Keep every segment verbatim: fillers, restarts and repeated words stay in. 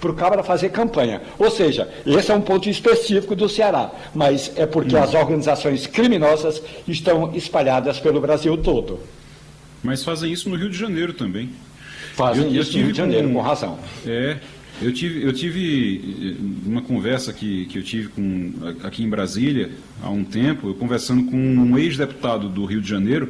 para o cabra fazer campanha. Ou seja, esse é um ponto específico do Ceará, mas é porque hum. as organizações criminosas estão espalhadas pelo Brasil todo. Mas fazem isso no Rio de Janeiro também. Fazem eu, isso eu no Rio de Janeiro, com, com razão. É, eu tive, eu tive uma conversa que, que eu tive com, aqui em Brasília há um tempo, eu conversando com um ex-deputado do Rio de Janeiro,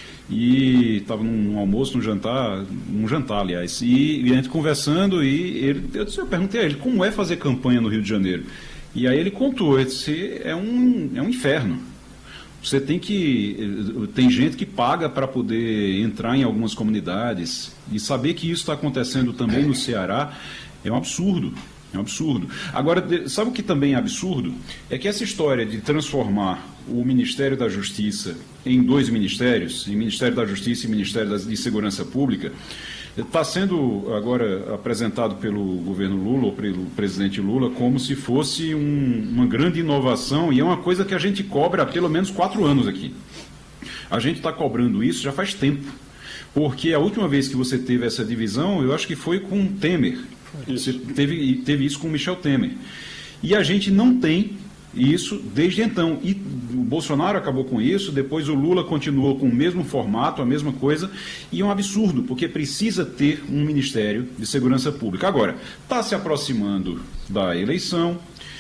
e estava num almoço, num jantar, num jantar, aliás, e, e a gente conversando, e ele, eu, eu perguntei a ele como é fazer campanha no Rio de Janeiro. E aí ele contou, ele disse, é um, é um inferno. Você tem que... Tem gente que paga para poder entrar em algumas comunidades, e saber que isso está acontecendo também no Ceará é um absurdo. É um absurdo. Agora, sabe o que também é absurdo? É que essa história de transformar o Ministério da Justiça em dois ministérios, em Ministério da Justiça e Ministério de Segurança Pública, está sendo agora apresentado pelo governo Lula, ou pelo presidente Lula, como se fosse um, uma grande inovação, e é uma coisa que a gente cobra há pelo menos quatro anos aqui. A gente está cobrando isso já faz tempo, porque a última vez que você teve essa divisão, eu acho que foi com Temer. Você teve, teve isso com Michel Temer. E a gente não tem isso desde então. E o Bolsonaro acabou com isso, depois o Lula continuou com o mesmo formato, a mesma coisa, e é um absurdo, porque precisa ter um Ministério de Segurança Pública. Agora, está se aproximando da eleição,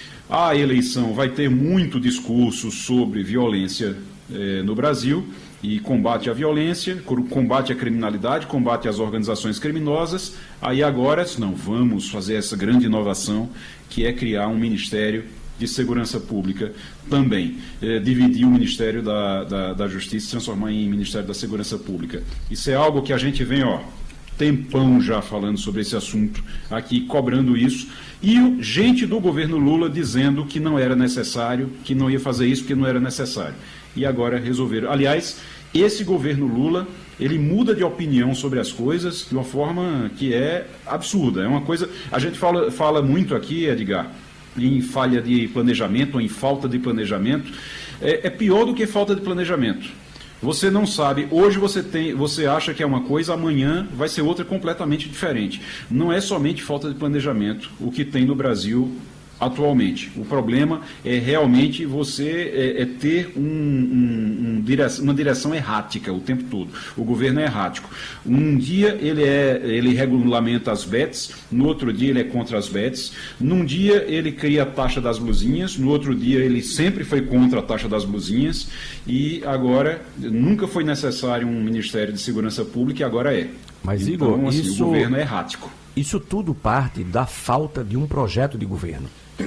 a eleição vai ter muito discurso sobre violência eh, no Brasil, e combate à violência, combate à criminalidade, combate às organizações criminosas. Aí agora, não, vamos fazer essa grande inovação, que é criar um Ministério de Segurança Pública também. É, dividir o Ministério da, da, da Justiça e transformar em Ministério da Segurança Pública. Isso é algo que a gente vem, ó, tempão já falando sobre esse assunto aqui, cobrando isso. E o, gente do governo Lula dizendo que não era necessário, que não ia fazer isso porque não era necessário. E agora resolveram. Aliás, esse governo Lula, ele muda de opinião sobre as coisas de uma forma que é absurda. É uma coisa... A gente fala, fala muito aqui, Edgar, em falha de planejamento, ou em falta de planejamento. É, é pior do que falta de planejamento. Você não sabe, hoje você, tem, você acha que é uma coisa, amanhã vai ser outra completamente diferente. Não é somente falta de planejamento o que tem no Brasil atualmente. O problema é realmente você é, é ter um, um, um direção, uma direção errática o tempo todo. O governo é errático. Um dia ele, é, ele regulamenta as bets, no outro dia ele é contra as bets, num dia ele cria a taxa das blusinhas, no outro dia ele sempre foi contra a taxa das blusinhas, e agora nunca foi necessário um Ministério de Segurança Pública e agora é. Mas, então, Igor, assim, isso... o governo é errático. Isso tudo parte da falta de um projeto de governo.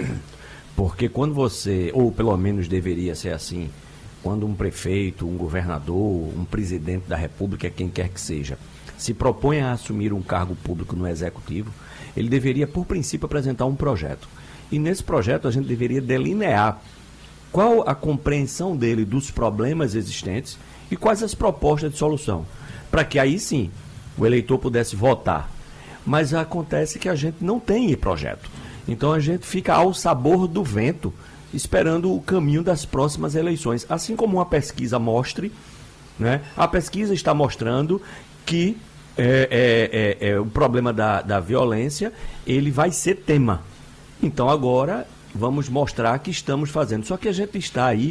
Porque quando você, ou pelo menos deveria ser assim, quando um prefeito, um governador, um presidente da República, quem quer que seja, se propõe a assumir um cargo público no Executivo, ele deveria, por princípio, apresentar um projeto. E nesse projeto a gente deveria delinear qual a compreensão dele dos problemas existentes e quais as propostas de solução, para que aí sim o eleitor pudesse votar. Mas acontece que a gente não tem projeto. Então a gente fica ao sabor do vento, esperando o caminho das próximas eleições. Assim como uma pesquisa mostre, né? A pesquisa está mostrando que é, é, é, é, o problema da, da violência ele vai ser tema. Então agora vamos mostrar que estamos fazendo. Só que a gente está aí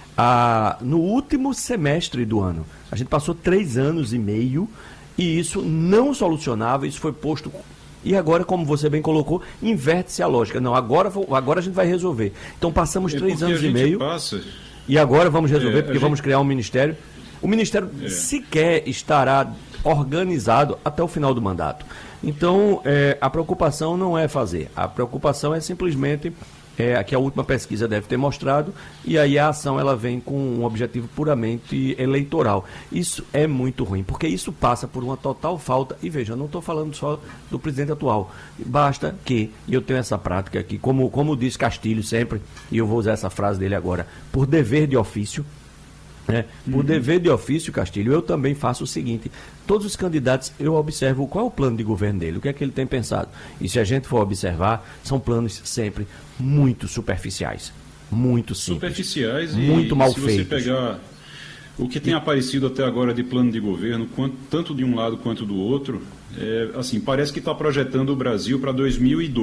a, no último semestre do ano. A gente passou três anos e meio e isso não solucionava, isso foi posto... E agora, como você bem colocou, inverte-se a lógica. Não, agora, agora a gente vai resolver. Então passamos é três anos e meio passa... e agora vamos resolver, é, porque gente... vamos criar um ministério. O ministério é. sequer estará organizado até o final do mandato. Então, é, a preocupação não é fazer. A preocupação é simplesmente... É, que a última pesquisa deve ter mostrado, e aí a ação ela vem com um objetivo puramente eleitoral. Isso é muito ruim, porque isso passa por uma total falta, e veja, eu não estou falando só do presidente atual, basta que, e eu tenho essa prática aqui, como, como diz Castilho sempre, e eu vou usar essa frase dele agora, por dever de ofício, né? Por uhum. dever de ofício, Castilho, eu também faço o seguinte: todos os candidatos, eu observo qual é o plano de governo dele, o que é que ele tem pensado. E se a gente for observar, são planos sempre muito superficiais, muito simples, superficiais muito e mal se feitos. Você pegar o que tem aparecido até agora de plano de governo, quanto, tanto de um lado quanto do outro, é, assim, parece que está projetando o Brasil para dois mil e dois.